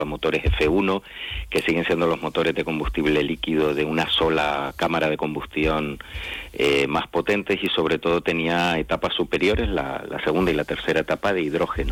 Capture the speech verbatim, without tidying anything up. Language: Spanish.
motores F uno, que siguen siendo los motores de combustible líquido de una sola cámara de combustión eh, más potentes, y sobre todo tenía etapas superiores, la, la segunda y la tercera etapa de hidrógeno.